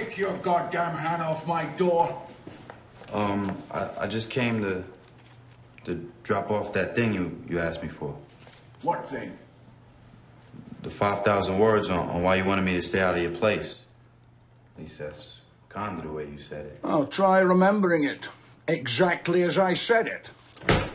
Take your goddamn hand off my door. I just came to drop off that thing you asked me for. What thing? The 5,000 words on why you wanted me to stay out of your place. At least that's kind of the way you said it. I'll try remembering it. Exactly as I said it.